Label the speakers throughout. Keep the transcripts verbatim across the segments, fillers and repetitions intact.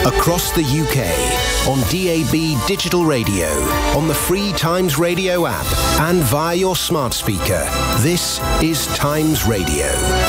Speaker 1: Across the U K, on D A B digital radio, on the free Times Radio app, and via your smart speaker. This is Times Radio.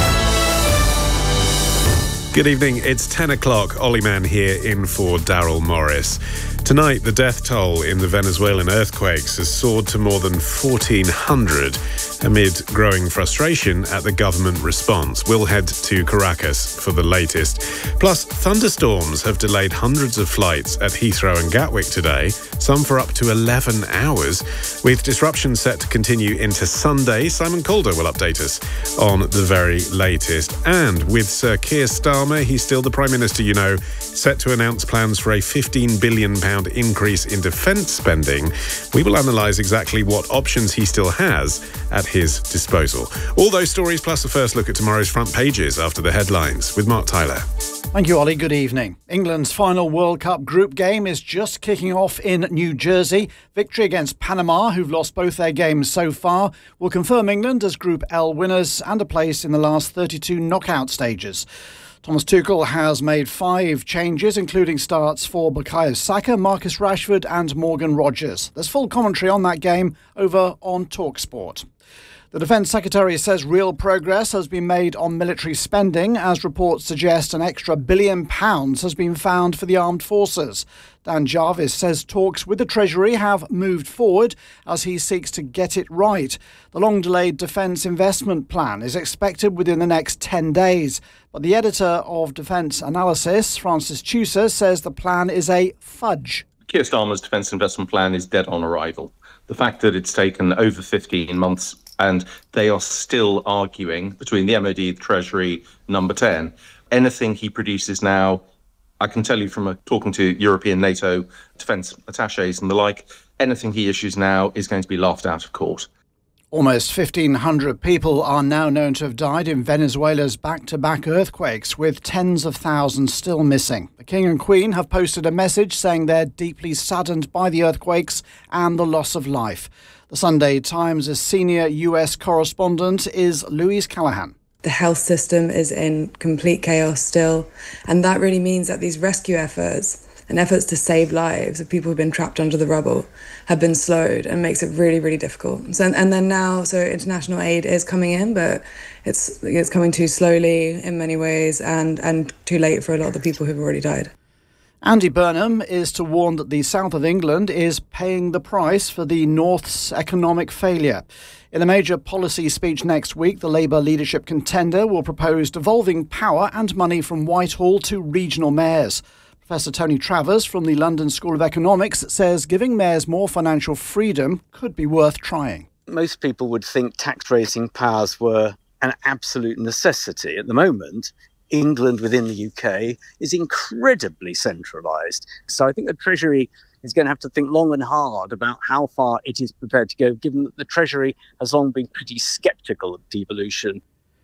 Speaker 2: Good evening, it's ten o'clock. Ollie Mann here in for Daryl Morris. Tonight, the death toll in the Venezuelan earthquakes has soared to more than fourteen hundred amid growing frustration at the government response. We'll head to Caracas for the latest. Plus, thunderstorms have delayed hundreds of flights at Heathrow and Gatwick today, some for up to eleven hours, with disruption set to continue into Sunday. Simon Calder will update us on the very latest. And with Sir Keir Starmer, he's still the Prime Minister, you know, set to announce plans for a fifteen billion pounds increase in defence spending. We will analyse exactly what options he still has at his disposal. All those stories plus a first look at tomorrow's front pages after the headlines with Mark Tyler.
Speaker 3: Thank you, Ollie. Good evening. England's final World Cup group game is just kicking off in New Jersey. Victory against Panama, who've lost both their games so far, will confirm England as Group L winners and a place in the last thirty-two knockout stages. Thomas Tuchel has made five changes, including starts for Bukayo Saka, Marcus Rashford and Morgan Rogers. There's full commentary on that game over on TalkSport. The Defence Secretary says real progress has been made on military spending, as reports suggest an extra billion pounds has been found for the armed forces. Dan Jarvis says talks with the Treasury have moved forward as he seeks to get it right. The long-delayed Defence Investment Plan is expected within the next ten days. But the editor of Defence Analysis, Francis Chusa, says the plan is a fudge.
Speaker 4: Keir Starmer's Defence Investment Plan is dead on arrival. The fact that it's taken over fifteen months and they are still arguing between the M O D, the Treasury, Number ten. Anything he produces now, I can tell you from a, talking to European NATO defence attachés and the like, anything he issues now is going to be laughed out of court.
Speaker 3: Almost fifteen hundred people are now known to have died in Venezuela's back-to-back earthquakes, with tens of thousands still missing. The King and Queen have posted a message saying they're deeply saddened by the earthquakes and the loss of life. The Sunday Times' senior U S correspondent is Louise Callahan.
Speaker 5: The health system is in complete chaos still, and that really means that these rescue efforts and efforts to save lives of people who've been trapped under the rubble have been slowed, and makes it really, really difficult. So, and then now, so international aid is coming in, but it's it's coming too slowly in many ways, and, and too late for a lot of the people who've already died.
Speaker 3: Andy Burnham is to warn that the south of England is paying the price for the north's economic failure. In a major policy speech next week, the Labour leadership contender will propose devolving power and money from Whitehall to regional mayors. Professor Tony Travers from the London School of Economics says giving mayors more financial freedom could be worth trying.
Speaker 6: Most people would think tax-raising powers were an absolute necessity. At the moment, England within the U K is incredibly centralised. So I think the Treasury is going to have to think long and hard about how far it is prepared to go, given that the Treasury has long been pretty sceptical of devolution.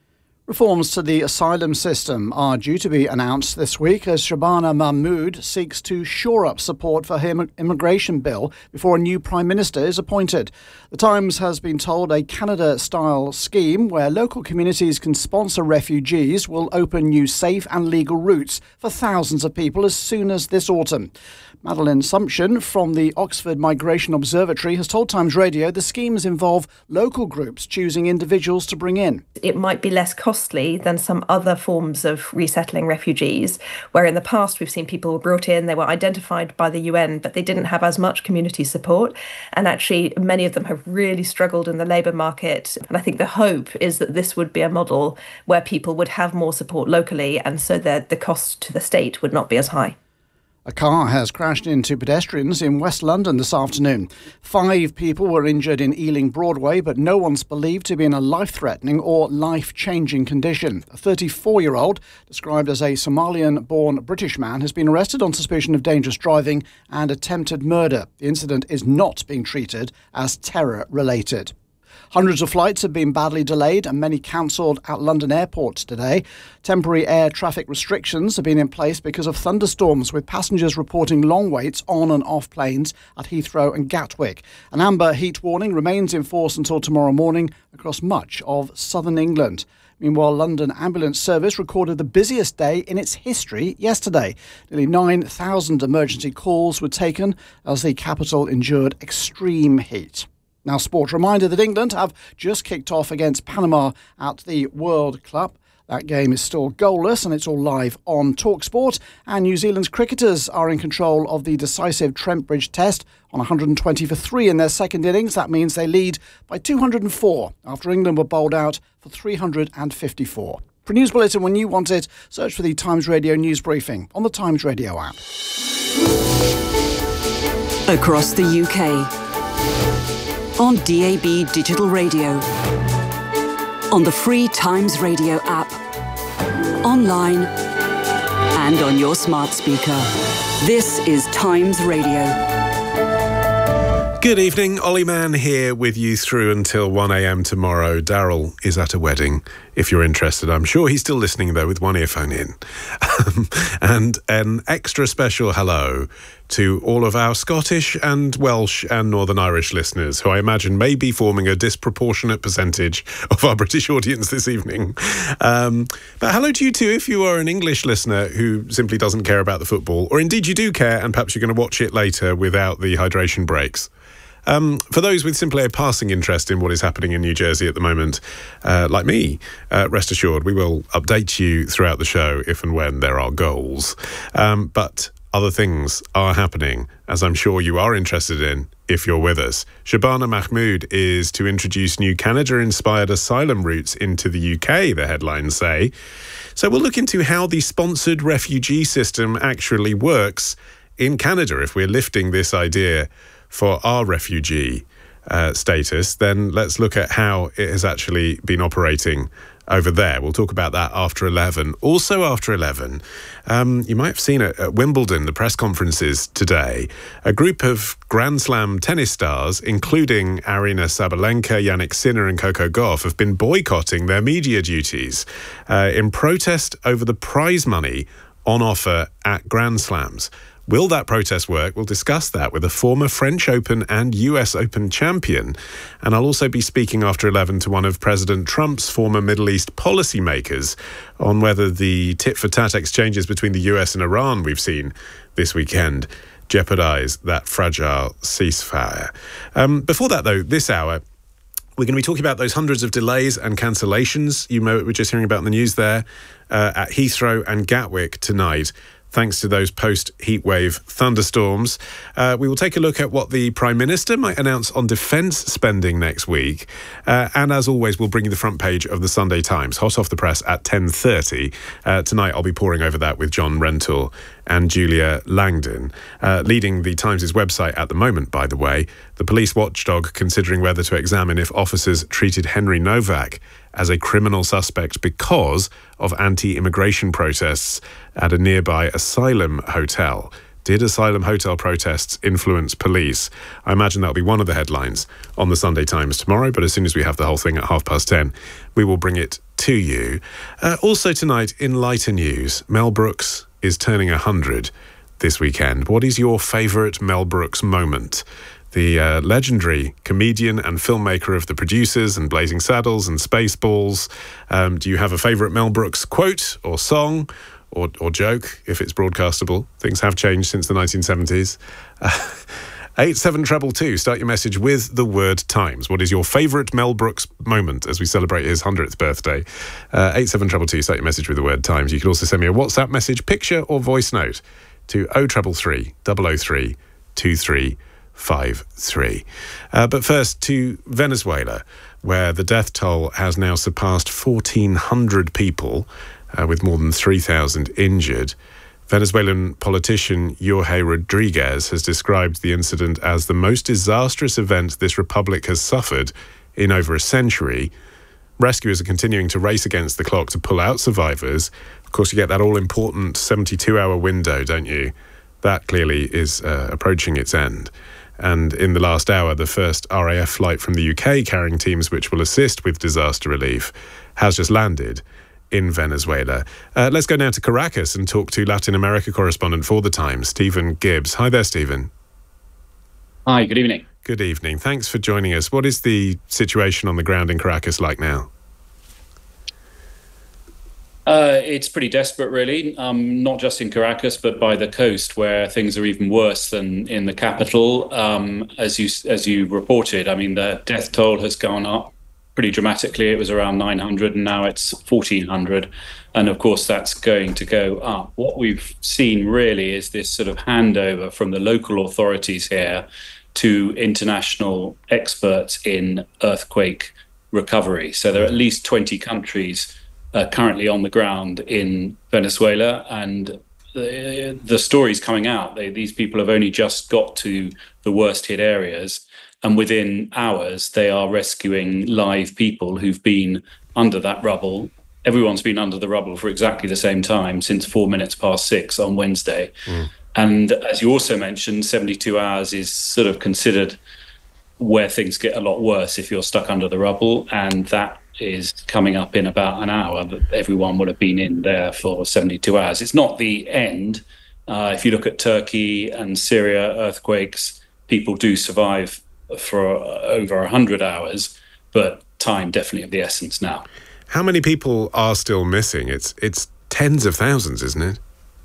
Speaker 3: Reforms to the asylum system are due to be announced this week as Shabana Mahmood seeks to shore up support for her immigration bill before a new Prime Minister is appointed. The Times has been told a Canada-style scheme where local communities can sponsor refugees will open new safe and legal routes for thousands of people as soon as this autumn. Madeline Sumption from the Oxford Migration Observatory has told Times Radio the schemes involve local groups choosing individuals to bring in.
Speaker 7: It might be less costly than some other forms of resettling refugees, where in the past we've seen people were brought in, they were identified by the U N, but they didn't have as much community support. And actually, many of them have really struggled in the labour market. And I think the hope is that this would be a model where people would have more support locally, and so that the cost to the state would not be as high.
Speaker 3: A car has crashed into pedestrians in West London this afternoon. Five people were injured in Ealing Broadway, but no one's believed to be in a life-threatening or life-changing condition. A thirty-four-year-old, described as a Somalian-born British man, has been arrested on suspicion of dangerous driving and attempted murder. The incident is not being treated as terror-related. Hundreds of flights have been badly delayed and many cancelled at London airports today. Temporary air traffic restrictions have been in place because of thunderstorms, with passengers reporting long waits on and off planes at Heathrow and Gatwick. An amber heat warning remains in force until tomorrow morning across much of southern England. Meanwhile, London Ambulance Service recorded the busiest day in its history yesterday. Nearly nine thousand emergency calls were taken as the capital endured extreme heat. Now, sport reminder that England have just kicked off against Panama at the World Cup. That game is still goalless and it's all live on TalkSport. And New Zealand's cricketers are in control of the decisive Trent Bridge Test on one hundred twenty for three in their second innings. That means they lead by two hundred four after England were bowled out for three hundred fifty-four. For a news bulletin when you want it, search for the Times Radio News Briefing on the Times Radio app.
Speaker 8: Across the U K, on D A B Digital Radio, on the free Times Radio app, online and on your smart speaker. This is Times Radio.
Speaker 2: Good evening, Ollie Mann here with you through until one a.m. tomorrow. Daryl is at a wedding, if you're interested. I'm sure he's still listening, though, with one earphone in. And an extra special hello to all of our Scottish and Welsh and Northern Irish listeners, who I imagine may be forming a disproportionate percentage of our British audience this evening. Um, but hello to you too if you are an English listener who simply doesn't care about the football, or indeed you do care and perhaps you're going to watch it later without the hydration breaks. Um, for those with simply a passing interest in what is happening in New Jersey at the moment, uh, like me, uh, rest assured we will update you throughout the show if and when there are goals. Um, but other things are happening, as I'm sure you are interested in if you're with us. Shabana Mahmood is to introduce new Canada-inspired asylum routes into the U K, the headlines say. So we'll look into how the sponsored refugee system actually works in Canada. If we're lifting this idea for our refugee uh, status, then let's look at how it has actually been operating over there. We'll talk about that after eleven. Also after eleven, um, you might have seen it at Wimbledon, the press conferences today. A group of Grand Slam tennis stars, including Aryna Sabalenka, Yannick Sinner and Coco Gauff, have been boycotting their media duties uh, in protest over the prize money on offer at Grand Slams. Will that protest work? We'll discuss that with a former French Open and U S Open champion. And I'll also be speaking after eleven to one of President Trump's former Middle East policymakers on whether the tit-for-tat exchanges between the U S and Iran we've seen this weekend jeopardize that fragile ceasefire. Um, before that, though, this hour, we're going to be talking about those hundreds of delays and cancellations you know, we're just hearing about in the news there uh, at Heathrow and Gatwick tonight, thanks to those post-heatwave thunderstorms. Uh, we will take a look at what the Prime Minister might announce on defence spending next week. Uh, and as always, we'll bring you the front page of the Sunday Times, hot off the press at ten thirty. Uh, tonight, I'll be poring over that with John Rentoul and Julia Langdon. Uh, leading the Times' website at the moment, by the way, the police watchdog considering whether to examine if officers treated Henry Novak as a criminal suspect because of anti-immigration protests at a nearby asylum hotel. Did asylum hotel protests influence police? I imagine that'll be one of the headlines on the Sunday Times tomorrow, but as soon as we have the whole thing at half past ten, we will bring it to you. Uh, also tonight, in lighter news, Mel Brooks is turning one hundred this weekend. What is your favourite Mel Brooks moment? The uh, legendary comedian and filmmaker of The Producers and Blazing Saddles and Spaceballs. Um, do you have a favourite Mel Brooks quote or song or, or joke, if it's broadcastable? Things have changed since the nineteen seventies. Uh, eight seven two two, start your message with the word Times. What is your favourite Mel Brooks moment as we celebrate his one hundredth birthday? Uh, eight seven two two, start your message with the word Times. You can also send me a WhatsApp message, picture or voice note to oh three three, double oh three, two three five three. Uh, but first to Venezuela, where the death toll has now surpassed fourteen hundred people, uh, with more than three thousand injured. Venezuelan politician Jorge Rodriguez has described the incident as the most disastrous event this republic has suffered in over a century. Rescuers are continuing to race against the clock to pull out survivors. Of course, you get that all-important seventy-two hour window, don't you? That clearly is uh, approaching its end. And in the last hour, the first R A F flight from the U K carrying teams which will assist with disaster relief has just landed in Venezuela. Uh, let's go now to Caracas and talk to Latin America correspondent for The Times, Stephen Gibbs. Hi there, Stephen.
Speaker 9: Hi, good evening.
Speaker 2: Good evening. Thanks for joining us. What is the situation on the ground in Caracas like now?
Speaker 9: Uh, it's pretty desperate, really, um, not just in Caracas, but by the coast, where things are even worse than in the capital. Um, as you as you reported, I mean, the death toll has gone up pretty dramatically. It was around nine hundred, and now it's fourteen hundred. And of course, that's going to go up. What we've seen really is this sort of handover from the local authorities here to international experts in earthquake recovery. So there are at least twenty countries Uh, currently on the ground in Venezuela, and the, the stories coming out, they, these people have only just got to the worst hit areas, and within hours they are rescuing live people who've been under that rubble. Everyone's been under the rubble for exactly the same time, since four minutes past six on Wednesday. Mm. And as you also mentioned, seventy-two hours is sort of considered where things get a lot worse if you're stuck under the rubble, and that is coming up in about an hour, but everyone would have been in there for seventy-two hours. It's not the end. Uh, if you look at Turkey and Syria earthquakes, people do survive for over one hundred hours, but time definitely of the essence now.
Speaker 2: How many people are still missing? It's it's tens of thousands, isn't it?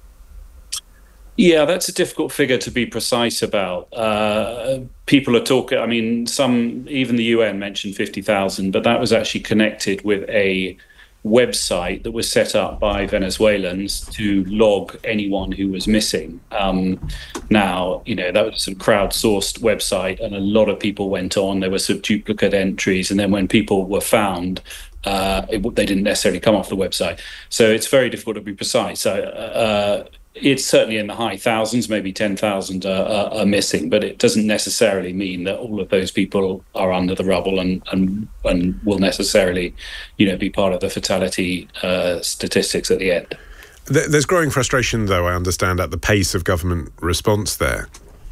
Speaker 9: Yeah, that's a difficult figure to be precise about. Uh, people are talking, I mean, some, even the U N mentioned fifty thousand, but that was actually connected with a website that was set up by Venezuelans to log anyone who was missing. Um, now, you know, that was some crowdsourced website, and a lot of people went on. There were some duplicate entries, and then when people were found, uh, it, they didn't necessarily come off the website. So it's very difficult to be precise. Uh, It's certainly in the high thousands, maybe ten thousand are, are, are missing, but it doesn't necessarily mean that all of those people are under the rubble and and, and will necessarily, you know, be part of the fatality uh, statistics at the end.
Speaker 2: There's growing frustration, though, I understand, at the pace of government response there.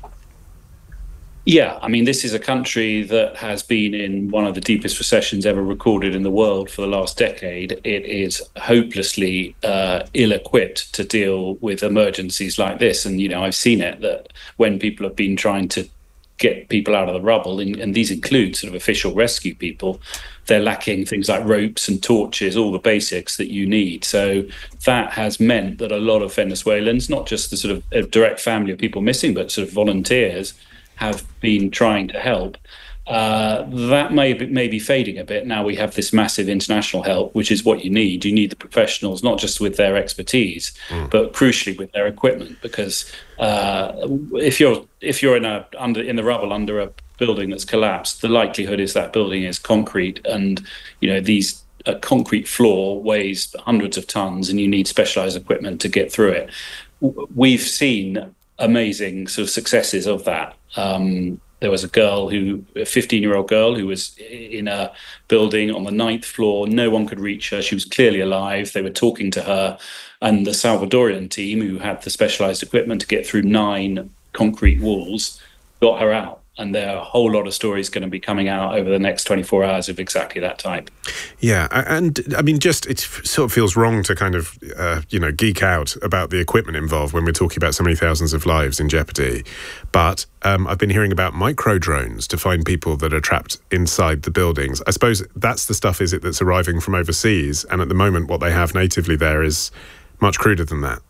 Speaker 9: Yeah, I mean, this is a country that has been in one of the deepest recessions ever recorded in the world for the last decade. It is hopelessly uh, ill-equipped to deal with emergencies like this. And, you know, I've seen it, that when people have been trying to get people out of the rubble, and, and these include sort of official rescue people, they're lacking things like ropes and torches, all the basics that you need. So that has meant that a lot of Venezuelans, not just the sort of direct family of people missing, but sort of volunteers, have been trying to help. Uh, that may be, may be fading a bit. Now we have this massive international help, which is what you need. You need the professionals, not just with their expertise, mm. but crucially with their equipment. Because uh, if you're if you're in a under in the rubble under a building that's collapsed, the likelihood is that building is concrete, and you know these a concrete floor weighs hundreds of tons, and you need specialized equipment to get through it. We've seen amazing sort of successes of that. Um, there was a girl who, a fifteen-year-old girl who was in a building on the ninth floor. No one could reach her. She was clearly alive. They were talking to her. And the Salvadorian team, who had the specialized equipment to get through nine concrete walls, got her out. And there are a whole lot of stories going to be coming out over the next twenty-four hours of exactly that type.
Speaker 2: Yeah, and I mean, just it sort of feels wrong to kind of, uh, you know, geek out about the equipment involved when we're talking about so many thousands of lives in jeopardy. But um, I've been hearing about micro drones to find people that are trapped inside the buildings. I suppose that's the stuff, is it, that's arriving from overseas? And at the moment, what they have natively there is much cruder than that.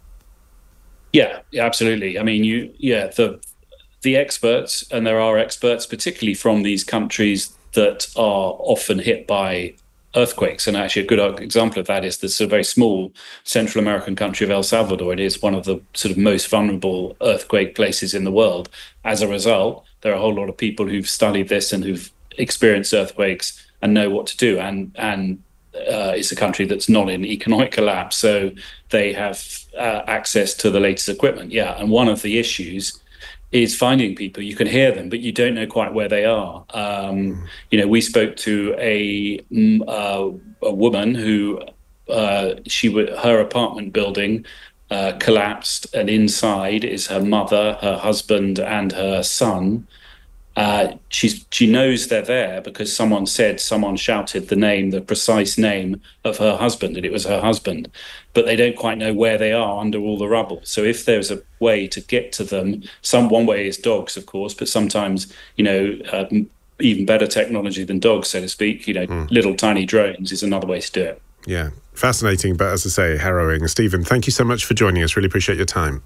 Speaker 9: Yeah, yeah, absolutely. I mean, you, yeah, the... The experts, and there are experts, particularly from these countries that are often hit by earthquakes. And actually a good example of that is the sort of very small Central American country of El Salvador. It is one of the sort of most vulnerable earthquake places in the world. As a result, there are a whole lot of people who've studied this and who've experienced earthquakes and know what to do. And, and uh, it's a country that's not in economic collapse. So they have uh, access to the latest equipment. Yeah. And one of the issues is finding people. You can hear them, but you don't know quite where they are. Um, you know, we spoke to a uh, a woman who uh, she w- her apartment building uh, collapsed, and inside is her mother, her husband, and her son. Uh, she's she knows they're there because someone said someone shouted the name, the precise name of her husband, and it was her husband. But they don't quite know where they are under all the rubble. So if there's a way to get to them, some one way is dogs, of course, but sometimes, you know, uh, even better technology than dogs, so to speak, you know, mm. little tiny drones is another way to do it.
Speaker 2: Yeah, fascinating, but as I say, harrowing. Stephen, thank you so much for joining us. Really appreciate your time.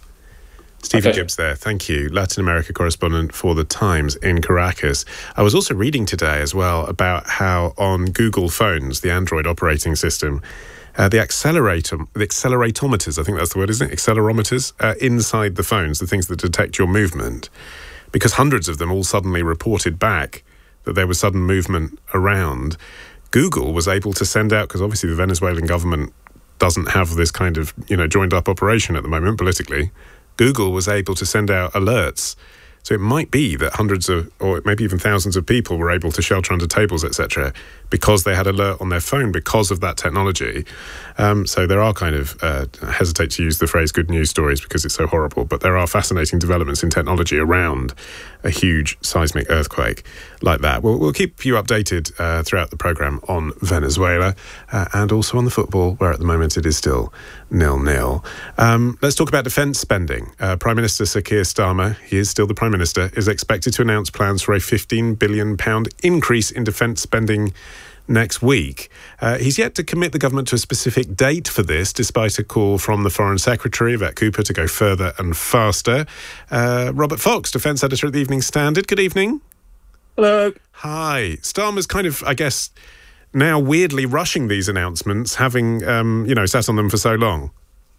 Speaker 2: Stephen okay. Gibbs there, thank you. Latin America correspondent for The Times in Caracas. I was also reading today as well about how on Google phones, the Android operating system, uh, the accelerator, the acceleratometers, I think that's the word, isn't it? Accelerometers uh, inside the phones, the things that detect your movement, because hundreds of them all suddenly reported back that there was sudden movement around. Google was able to send out, because obviously the Venezuelan government doesn't have this kind of, you know, joined up operation at the moment politically. Google was able to send out alerts. So it might be that hundreds of, or maybe even thousands of people were able to shelter under tables, et cetera, because they had alert on their phone because of that technology. Um, so there are kind of, uh, I hesitate to use the phrase good news stories because it's so horrible, but there are fascinating developments in technology around a huge seismic earthquake like that. We'll, we'll keep you updated uh, throughout the programme on Venezuela uh, and also on the football, where at the moment it is still nil-nil. Um, let's talk about defence spending. Uh, Prime Minister Sir Keir Starmer, he is still the Prime Minister, is expected to announce plans for a fifteen billion pounds increase in defence spending next week. Uh, he's yet to commit the government to a specific date for this, despite a call from the Foreign Secretary, Yvette Cooper, to go further and faster. Uh, Robert Fox, Defence Editor at the Evening Standard. Good evening.
Speaker 10: Hello.
Speaker 2: Hi. Starmer's kind of, I guess, now weirdly rushing these announcements, having, um, you know, sat on them for so long.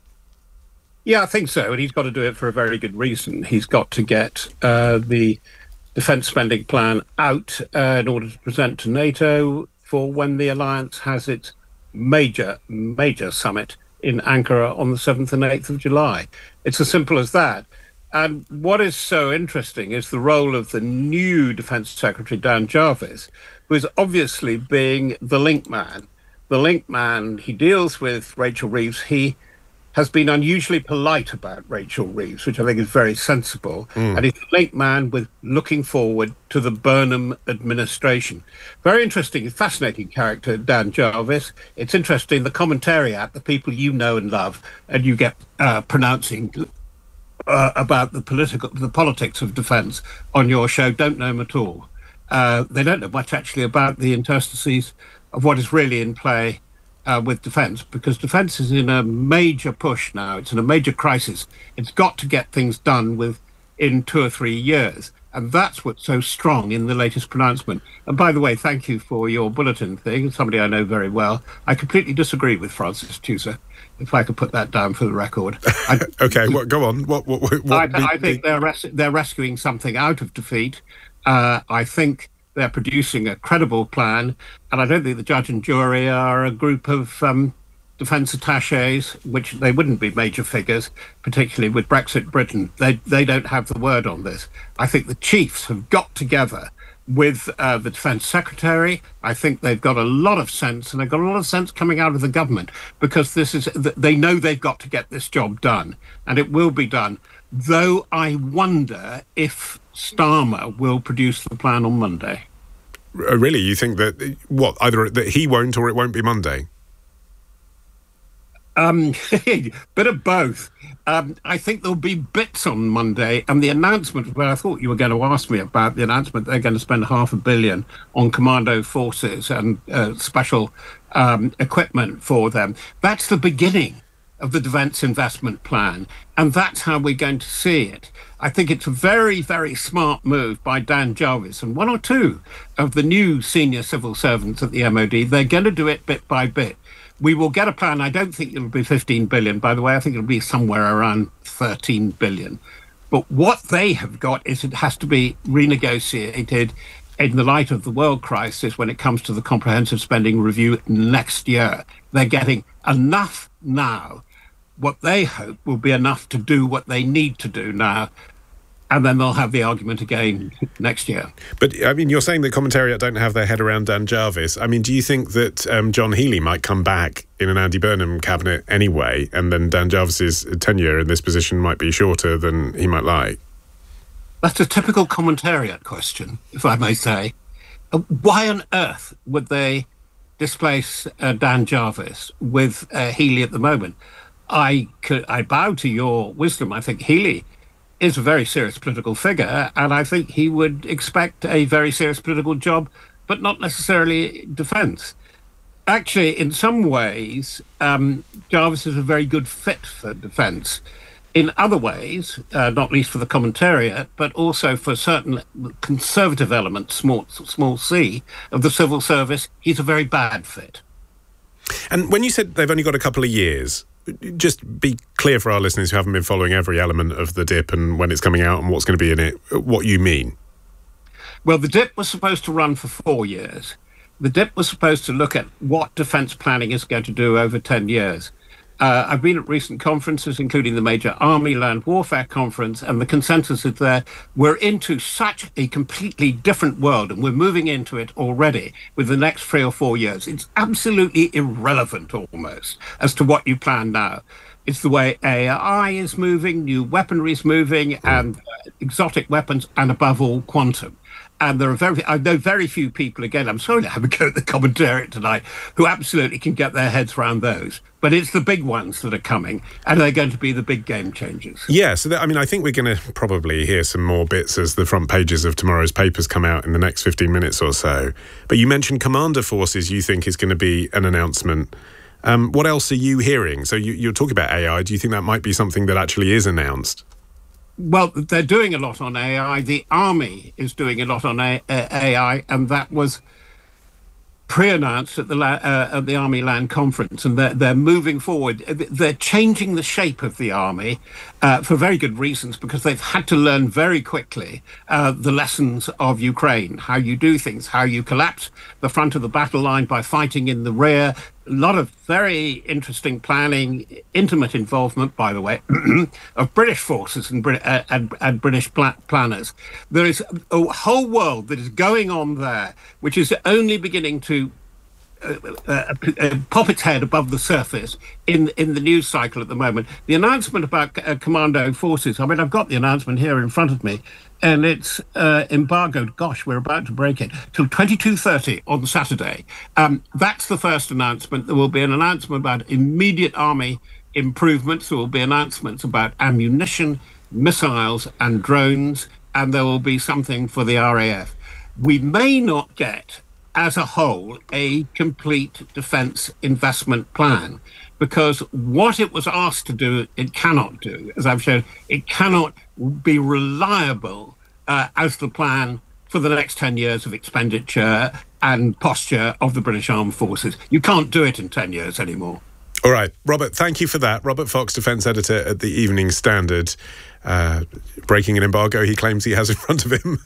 Speaker 10: Yeah, I think so. And he's got to do it for a very good reason. He's got to get uh, the defence spending plan out uh, in order to present to NATO for when the alliance has its major, major summit in Ankara on the seventh and eighth of July. It's as simple as that. And what is so interesting is the role of the new Defence Secretary, Dan Jarvis, who is obviously being the link man. The link man, he deals with Rachel Reeves. He has been unusually polite about Rachel Reeves, which I think is very sensible. Mm. And he's a link man with looking forward to the Burnham administration. Very interesting, fascinating character, Dan Jarvis. It's interesting, the commentariat, the people you know and love, and you get uh, pronouncing uh, about the political, the politics of defence on your show, don't know him at all. Uh, they don't know much, actually, about the interstices of what is really in play Uh, with defence, because defence is in a major push now. It's in a major crisis. It's got to get things done within two or three years. And that's what's so strong in the latest pronouncement. And by the way, thank you for your bulletin thing. Somebody I know very well. I completely disagree with Francis Tusa, if I could put that down for the record. I,
Speaker 2: okay, well, go on. What? What? what, what
Speaker 10: I,
Speaker 2: be,
Speaker 10: I think they're res- they're rescuing something out of defeat. Uh, I think they're producing a credible plan, and I don't think the judge and jury are a group of um, defence attaches, which they wouldn't be major figures, particularly with Brexit Britain. They they don't have the word on this. I think the chiefs have got together with uh, the Defence Secretary. I think they've got a lot of sense, and they've got a lot of sense coming out of the government, because this is they know they've got to get this job done, and it will be done. Though I wonder if Starmer will produce the plan on Monday.
Speaker 2: Really? You think that, what, either that he won't or it won't be Monday?
Speaker 10: Um, bit of both. Um, I think there'll be bits on Monday, and the announcement, well, I thought you were going to ask me about the announcement, they're going to spend half a billion on commando forces and uh, special um, equipment for them. That's the beginning of the defence investment plan, and that's how we're going to see it. I think it's a very, very smart move by Dan Jarvis and one or two of the new senior civil servants at the M O D. They're going to do it bit by bit. We will get a plan. I don't think it'll be fifteen billion, by the way. I think it'll be somewhere around thirteen billion. But what they have got is it has to be renegotiated in the light of the world crisis when it comes to the comprehensive spending review next year. They're getting enough now. What they hope will be enough to do what they need to do now, and then they'll have the argument again next year.
Speaker 2: But, I mean, you're saying that commentariat don't have their head around Dan Jarvis. I mean, do you think that um, John Healey might come back in an Andy Burnham cabinet anyway, and then Dan Jarvis's tenure in this position might be shorter than he might like?
Speaker 10: That's a typical commentariat question, if I may say. Uh, why on earth would they displace uh, Dan Jarvis with uh, Healey at the moment? I could, I bow to your wisdom. I think Healey is a very serious political figure, and I think he would expect a very serious political job, but not necessarily defence. actually, in some ways, um, Jarvis is a very good fit for defence. In other ways, uh, not least for the commentariat, but also for certain conservative elements, small, small c, of the civil service, he's a very bad fit.
Speaker 2: And when you said they've only got a couple of years, just be clear for our listeners who haven't been following every element of the D I P and when it's coming out and what's going to be in it, what you mean.
Speaker 10: Well, the D I P was supposed to run for four years. The D I P was supposed to look at what defence planning is going to do over ten years. Uh, I've been at recent conferences, including the major Army Land Warfare Conference, and the consensus is there. We're into such a completely different world, and we're moving into it already with the next three or four years. It's absolutely irrelevant almost as to what you plan now. It's the way A I is moving, new weaponry is moving, and uh, exotic weapons, and above all, quantum. And there are very, I know very few people, again, I'm sorry to have a go at the commentariat tonight, who absolutely can get their heads around those. But it's the big ones that are coming, and they're going to be the big game changers.
Speaker 2: Yeah, so that, I mean, I think we're going to probably hear some more bits as the front pages of tomorrow's papers come out in the next fifteen minutes or so. But you mentioned Commander Forces you think is going to be an announcement. Um, what else are you hearing? So you, you're talking about A I. Do you think that might be something that actually is announced?
Speaker 10: Well, they're doing a lot on A I. The Army is doing a lot on A I, and that was pre-announced at the uh, at the Army Land Conference, and they're, they're moving forward. They're changing the shape of the Army uh, for very good reasons, because they've had to learn very quickly uh, the lessons of Ukraine, how you do things, how you collapse the front of the battle line by fighting in the rear. A lot of very interesting planning, intimate involvement, by the way, of British forces and, Brit- uh, and, and British pla- planners. There is a whole world that is going on there, which is only beginning to uh, uh, uh, pop its head above the surface in, in the news cycle at the moment. The announcement about uh, commando forces, I mean, I've got the announcement here in front of me, and it's uh, embargoed, gosh, we're about to break it, till twenty-two thirty on Saturday. Um, that's the first announcement. There will be an announcement about immediate army improvements. There will be announcements about ammunition, missiles and drones, and there will be something for the R A F. We may not get, as a whole, a complete defence investment plan, because what it was asked to do, it cannot do. As I've shown, it cannot be reliable uh, as the plan for the next ten years of expenditure and posture of the British Armed Forces. You can't do it in ten years anymore.
Speaker 2: All right, Robert, thank you for that. Robert Fox, defence editor at the Evening Standard, uh, breaking an embargo he claims he has in front of him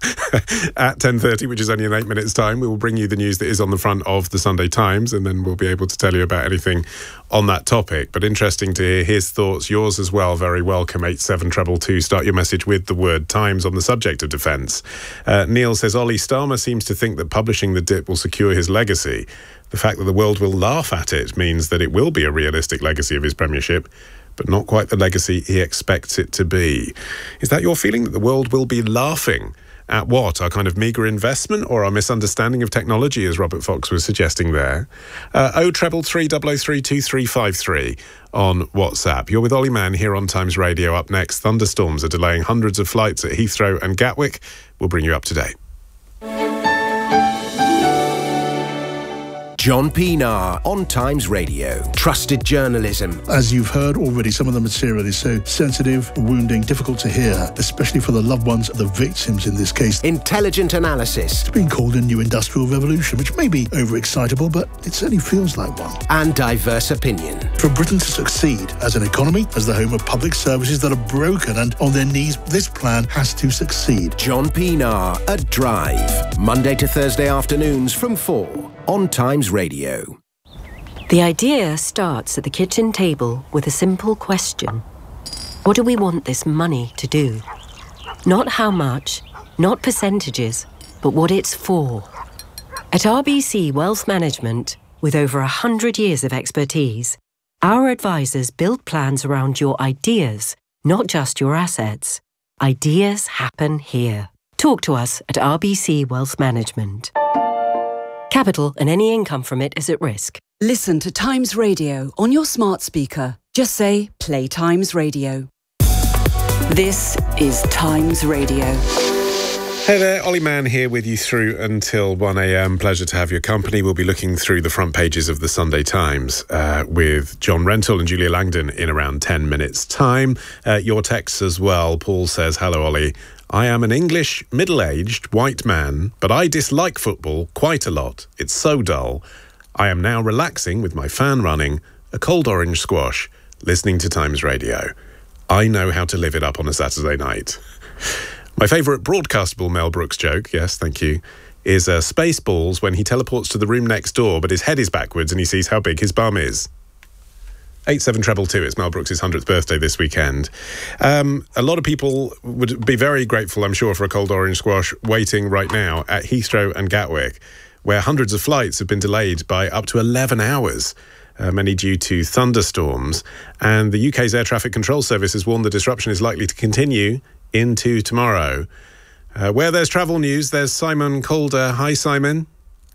Speaker 2: at ten thirty, which is only in eight minutes' time. We will bring you the news that is on the front of the Sunday Times, and then we'll be able to tell you about anything on that topic. But interesting to hear his thoughts, yours as well. Very welcome. eight seven two two. Start your message with the word Times on the subject of defence. Uh, Neil says, Ollie Starmer seems to think that publishing the D I P will secure his legacy. The fact that the world will laugh at it means that it will be a realistic legacy of his premiership, but not quite the legacy he expects it to be. Is that your feeling, that the world will be laughing at what? Our kind of meagre investment or our misunderstanding of technology, as Robert Fox was suggesting there? Uh, oh treble three double oh three two three five three on WhatsApp. You're with Ollie Mann here on Times Radio. Up next, thunderstorms are delaying hundreds of flights at Heathrow and Gatwick. We'll bring you up to date.
Speaker 1: John Pienaar on Times Radio. Trusted journalism.
Speaker 11: As you've heard already, some of the material is so sensitive, wounding, difficult to hear, especially for the loved ones of the victims in this case.
Speaker 1: Intelligent analysis.
Speaker 11: It's been called a new industrial revolution, which may be overexcitable, but it certainly feels like one.
Speaker 1: And diverse opinion.
Speaker 11: For Britain to succeed as an economy, as the home of public services that are broken and on their knees, this plan has to succeed.
Speaker 1: John Pienaar at Drive. Monday to Thursday afternoons from four. On Times Radio.
Speaker 12: The idea starts at the kitchen table with a simple question. What do we want this money to do? Not how much, not percentages, but what it's for. At R B C Wealth Management, with over one hundred years of expertise, our advisors build plans around your ideas, not just your assets. Ideas happen here. Talk to us at R B C Wealth Management. Capital and any income from it is at risk.
Speaker 8: Listen to Times Radio on your smart speaker. Just say, play Times Radio. This is Times Radio.
Speaker 2: Hey there, Ollie Mann here with you through until one a.m. Pleasure to have your company. We'll be looking through the front pages of the Sunday Times uh, with John Rentoul and Julia Langdon in around ten minutes' time. Uh, your texts as well. Paul says, hello, Ollie. I am an English, middle-aged, white man, but I dislike football quite a lot. It's so dull. I am now relaxing with my fan running, a cold orange squash, listening to Times Radio. I know how to live it up on a Saturday night. My favourite broadcastable Mel Brooks joke, yes, thank you, is uh, Spaceballs when he teleports to the room next door, but his head is backwards and he sees how big his bum is. eight seven two two, it's Mel Brooks' one hundredth birthday this weekend. Um, a lot of people would be very grateful, I'm sure, for a cold orange squash waiting right now at Heathrow and Gatwick, where hundreds of flights have been delayed by up to eleven hours. Uh, many due to thunderstorms. And the U K's Air Traffic Control Service has warned the disruption is likely to continue into tomorrow. Uh, where there's travel news, there's Simon Calder. Hi, Simon.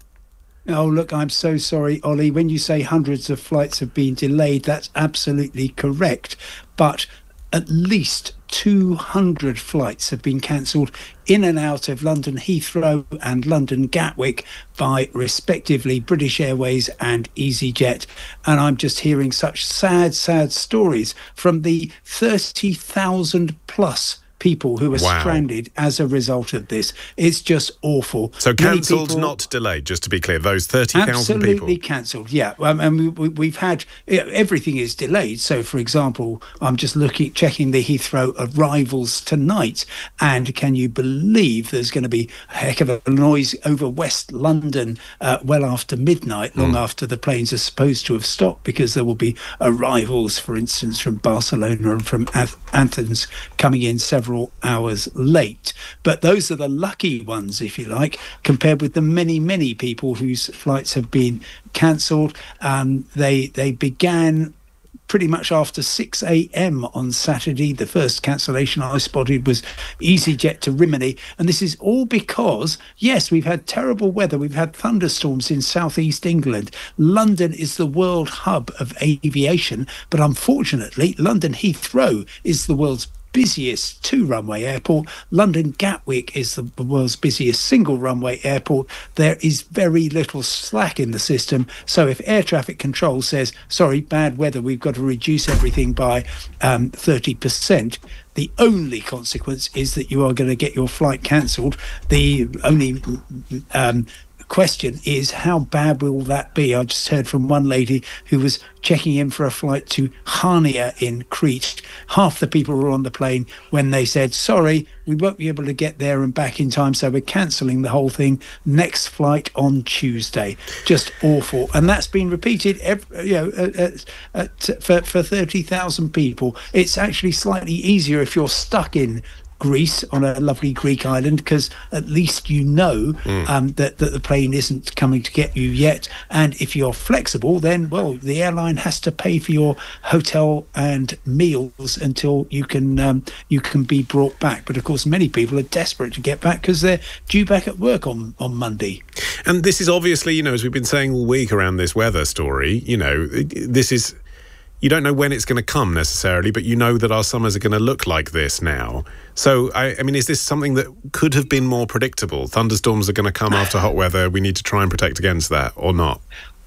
Speaker 13: Oh, look, I'm so sorry, Ollie. When you say hundreds of flights have been delayed, that's absolutely correct. But at least two hundred flights have been cancelled in and out of London Heathrow and London Gatwick by, respectively, British Airways and EasyJet. And I'm just hearing such sad, sad stories from the thirty thousand plus people who are
Speaker 2: wow.
Speaker 13: stranded as a result of this. It's just awful.
Speaker 2: So cancelled, people... not delayed, just to be clear. Those thirty thousand people.
Speaker 13: Absolutely cancelled, yeah. Um, and we, we've had, everything is delayed. So, for example, I'm just looking, checking the Heathrow arrivals tonight. And can you believe there's going to be a heck of a noise over West London uh, well after midnight, long mm. after the planes are supposed to have stopped, because there will be arrivals, for instance, from Barcelona and from Ath- Athens coming in several hours late. But those are the lucky ones, if you like, compared with the many, many people whose flights have been cancelled. Um, they they began pretty much after six a.m. on Saturday. The first cancellation I spotted was EasyJet to Rimini. And this is all because, yes, we've had terrible weather. We've had thunderstorms in southeast England. London is the world hub of aviation. But unfortunately, London Heathrow is the world's busiest two-runway airport. London Gatwick is the world's busiest single-runway airport. There is very little slack in the system. So if air traffic control says, sorry, bad weather, we've got to reduce everything by um, thirty percent, the only consequence is that you are going to get your flight cancelled. The only um, question is, how bad will that be? I just heard from one lady who was checking in for a flight to Hania in Crete. Half the people were on the plane when they said, sorry, we won't be able to get there and back in time, so we're cancelling the whole thing. Next flight on Tuesday. Just awful. And that's been repeated every, you know, at, at, for, for thirty thousand people. It's actually slightly easier if you're stuck in Greece on a lovely Greek island, because at least you know mm. um, that, that the plane isn't coming to get you yet. And if you're flexible, then, well, the airline has to pay for your hotel and meals until you can um, you can be brought back. But of course, many people are desperate to get back because they're due back at work on, on Monday.
Speaker 2: And this is obviously, you know, as we've been saying all week around this weather story, you know, this is... You don't know when it's going to come necessarily, but you know that our summers are going to look like this now. So, I, I mean, is this something that could have been more predictable? Thunderstorms are going to come after hot weather. We need to try and protect against that, or not?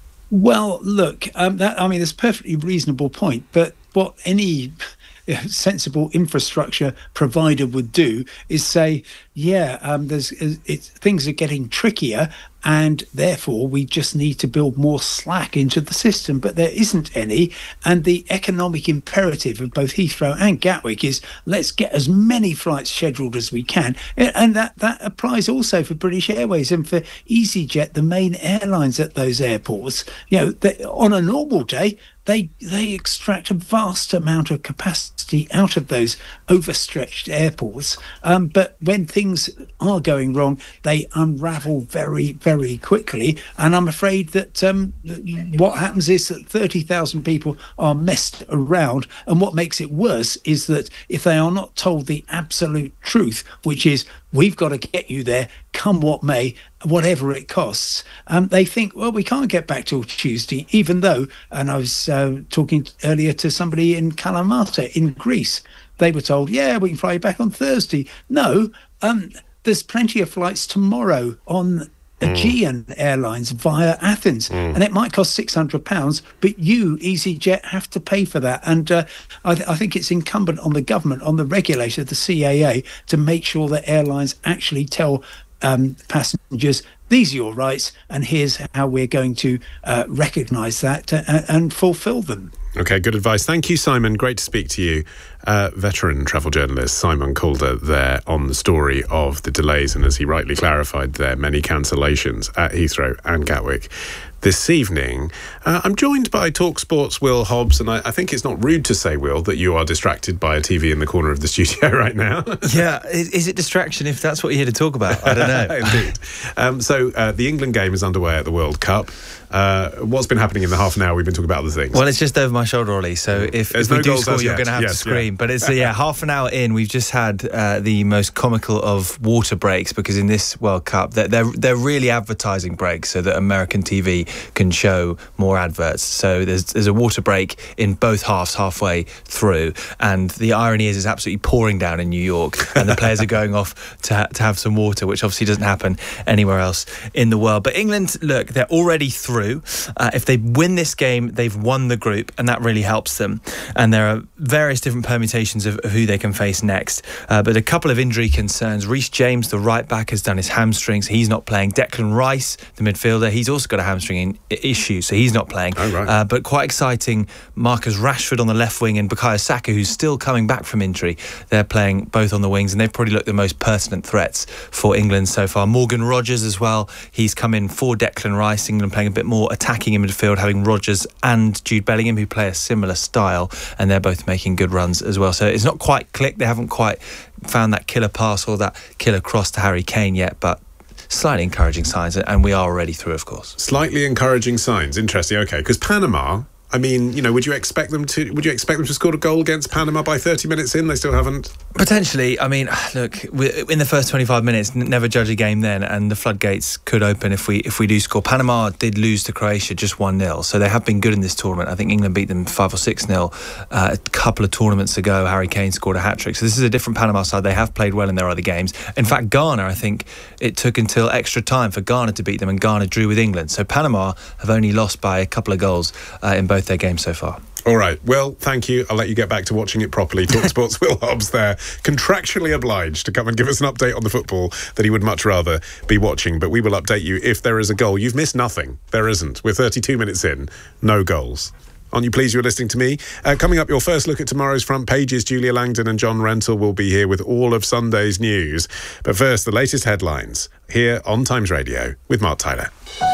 Speaker 13: Well, look, um, that, I mean, that's a perfectly reasonable point. But what any sensible infrastructure provider would do is say, yeah, um, there's it's, things are getting trickier, and therefore we just need to build more slack into the system. But there isn't any, and the economic imperative of both Heathrow and Gatwick is let's get as many flights scheduled as we can. And that, that applies also for British Airways and for EasyJet, the main airlines at those airports. You know, they, on a normal day, they they extract a vast amount of capacity out of those overstretched airports. Um, but when things are going wrong, they unravel very, very quickly. And I'm afraid that um, what happens is that thirty thousand people are messed around. And what makes it worse is that if they are not told the absolute truth, which is, we've got to get you there, come what may, whatever it costs, um, they think, well, we can't get back till Tuesday, even though, and I was uh, talking earlier to somebody in Kalamata in Greece, they were told, yeah, we can fly you back on Thursday. No, um, there's plenty of flights tomorrow on Aegean mm. Airlines via Athens, mm. and it might cost six hundred pounds, but you, EasyJet, have to pay for that. And uh, I, th- I think it's incumbent on the government, on the regulator, the C A A, to make sure that airlines actually tell um, passengers, these are your rights, and here's how we're going to uh, recognise that uh, and fulfil them.
Speaker 2: OK, good advice. Thank you, Simon. Great to speak to you. Uh, veteran travel journalist Simon Calder there on the story of the delays, and as he rightly clarified there, many cancellations at Heathrow and Gatwick this evening. Uh, I'm joined by TalkSport's Will Hobbs, and I, I think it's not rude to say, Will, that you are distracted by a T V in the corner of the studio right now.
Speaker 14: Yeah, is, is it distraction if that's what you're here to talk about? I don't know.
Speaker 2: Indeed. Um, so uh, the England game is underway at the World Cup. Uh, what's been happening in the half an hour? We've been talking about other things.
Speaker 14: Well, it's just over my shoulder, Ollie, so if, if
Speaker 2: no
Speaker 14: we do score,
Speaker 2: you're
Speaker 14: going to have
Speaker 2: yes,
Speaker 14: to scream.
Speaker 2: Yeah.
Speaker 14: But it's, uh, yeah, half an hour in, we've just had uh, the most comical of water breaks, because in this World Cup, they're, they're, they're really advertising breaks so that American T V can show more adverts. So there's, there's a water break in both halves halfway through, and the irony is it's absolutely pouring down in New York, and the players are going off to, ha- to have some water, which obviously doesn't happen anywhere else in the world. But England, look, they're already through. Uh, if they win this game, they've won the group, and that really helps them. And there are various different permutations of, of who they can face next. Uh, but a couple of injury concerns. Reece James, the right back, has done his hamstrings. He's not playing. Declan Rice, the midfielder, he's also got a hamstring issue, so he's not playing.
Speaker 2: Oh, right.
Speaker 14: uh, but quite exciting, Marcus Rashford on the left wing and Bukayo Saka, who's still coming back from injury. They're playing both on the wings, and they've probably looked the most pertinent threats for England so far. Morgan Rogers as well. He's come in for Declan Rice. England playing a bit more attacking in midfield, having Rogers and Jude Bellingham, who play a similar style, and they're both making good runs as well. So it's not quite clicked. They haven't quite found that killer pass or that killer cross to Harry Kane yet, but slightly encouraging signs, and we are already through, of course.
Speaker 2: Slightly encouraging signs. Interesting. OK, because Panama, I mean, you know, would you expect them to would you expect them to score a goal against Panama by thirty minutes in? They still haven't.
Speaker 14: Potentially. I mean, look, in the first twenty-five minutes, never judge a game then, and the floodgates could open if we if we do score. Panama did lose to Croatia just one nil, so they have been good in this tournament. I think England beat them five or six nil uh, a couple of tournaments ago. Harry Kane scored a hat-trick. So this is a different Panama side. They have played well in their other games. In fact, Ghana, I think it took until extra time for Ghana to beat them, and Ghana drew with England. So Panama have only lost by a couple of goals uh, in both their games so far.
Speaker 2: All right. Well, thank you. I'll let you get back to watching it properly. TalkSport's Will Hobbs there, contractually obliged to come and give us an update on the football that he would much rather be watching. But we will update you if there is a goal. You've missed nothing. There isn't. We're thirty-two minutes in. No goals. Aren't you pleased you're listening to me? Uh, coming up, your first look at tomorrow's front pages. Julia Langdon and John Rentoul will be here with all of Sunday's news. But first, the latest headlines here on Times Radio with Mark Tyler.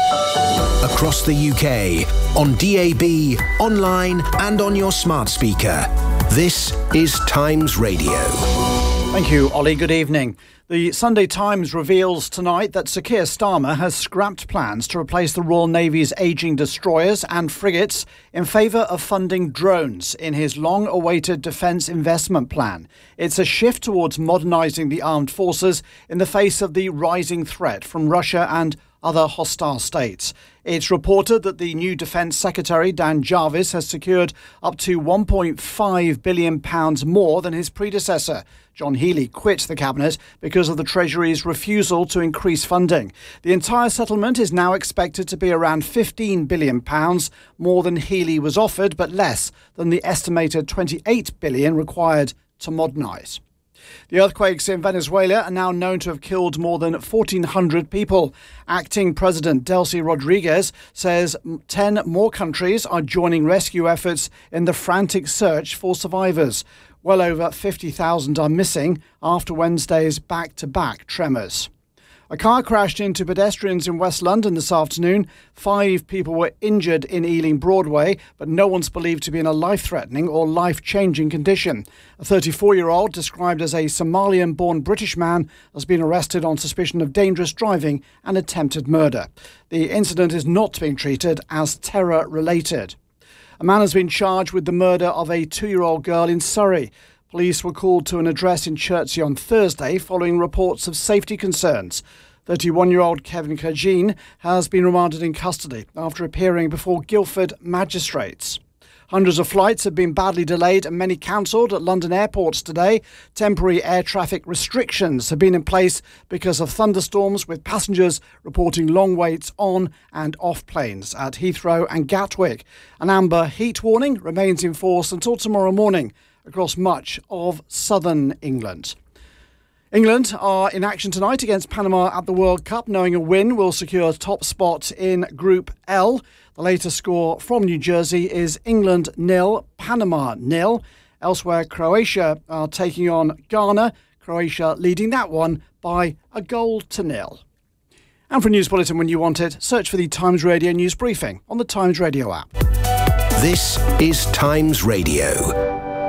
Speaker 1: Across the U K, on D A B, online and on your smart speaker. This is Times Radio.
Speaker 3: Thank you, Ollie. Good evening. The Sunday Times reveals tonight that Sir Keir Starmer has scrapped plans to replace the Royal Navy's ageing destroyers and frigates in favour of funding drones in his long-awaited defence investment plan. It's a shift towards modernising the armed forces in the face of the rising threat from Russia and other hostile states. It's reported that the new Defence Secretary, Dan Jarvis, has secured up to one point five billion pounds more than his predecessor. John Healey quit the Cabinet because of the Treasury's refusal to increase funding. The entire settlement is now expected to be around fifteen billion pounds more than Healey was offered, but less than the estimated twenty-eight billion pounds required to modernise. The earthquakes in Venezuela are now known to have killed more than fourteen hundred people. Acting President Delcy Rodriguez says ten more countries are joining rescue efforts in the frantic search for survivors. Well over fifty thousand are missing after Wednesday's back-to-back tremors. A car crashed into pedestrians in West London this afternoon. Five people were injured in Ealing Broadway, but no one's believed to be in a life-threatening or life-changing condition. A thirty-four-year-old, described as a Somalian-born British man, has been arrested on suspicion of dangerous driving and attempted murder. The incident is not being treated as terror-related. A man has been charged with the murder of a two-year-old girl in Surrey. Police were called to an address in Chertsey on Thursday following reports of safety concerns. thirty-one-year-old Kevin Kajin has been remanded in custody after appearing before Guildford magistrates. Hundreds of flights have been badly delayed and many cancelled at London airports today. Temporary air traffic restrictions have been in place because of thunderstorms, with passengers reporting long waits on and off planes at Heathrow and Gatwick. An amber heat warning remains in force until tomorrow morning across much of southern England. England are in action tonight against Panama at the World Cup, knowing a win will secure top spot in Group L. The latest score from New Jersey is England nil, Panama nil. Elsewhere, Croatia are taking on Ghana. Croatia leading that one by a goal to nil. And for a news bulletin when you want it, search for the Times Radio News Briefing on the Times Radio app.
Speaker 1: This is Times Radio.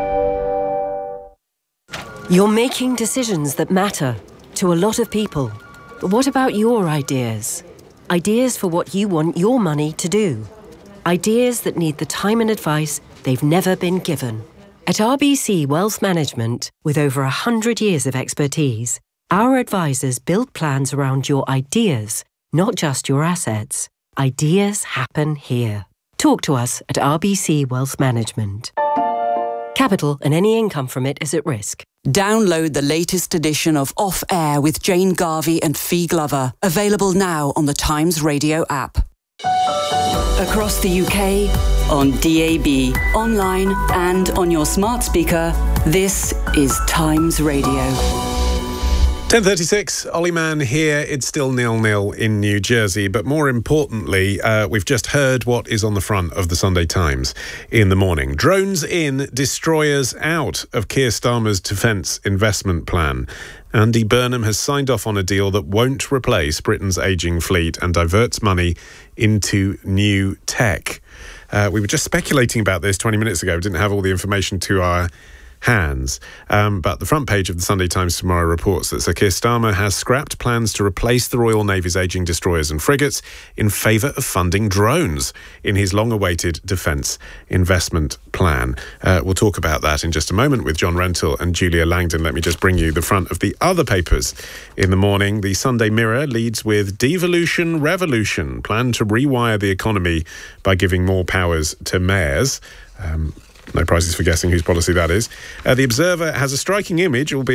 Speaker 12: You're making decisions that matter to a lot of people. But what about your ideas? Ideas for what you want your money to do. Ideas that need the time and advice they've never been given. At R B C Wealth Management, with over one hundred years of expertise, our advisors build plans around your ideas, not just your assets. Ideas happen here. Talk to us at R B C Wealth Management. Capital and any income from it is at risk.
Speaker 8: Download the latest edition of Off Air with Jane Garvey and Fee Glover. Available now on the Times Radio app. Across the U K, on D A B, online and on your smart speaker, this is Times Radio.
Speaker 2: ten thirty-six, Ollie Mann here. It's still nil-nil in New Jersey, but more importantly, uh, we've just heard what is on the front of the Sunday Times in the morning. Drones in, destroyers out of Keir Starmer's defence investment plan. Andy Burnham has signed off on a deal that won't replace Britain's ageing fleet and diverts money into new tech. Uh, we were just speculating about this twenty minutes ago. We didn't have all the information to our hands. Um, but the front page of the Sunday Times tomorrow reports that Sir Keir Starmer has scrapped plans to replace the Royal Navy's ageing destroyers and frigates in favour of funding drones in his long-awaited defence investment plan. Uh, we'll talk about that in just a moment with John Rentoul and Julia Langdon. Let me just bring you the front of the other papers in the morning. The Sunday Mirror leads with Devolution Revolution, plan to rewire the economy by giving more powers to mayors. Um, No prizes for guessing whose policy that is. Uh, the Observer has a striking image, albeit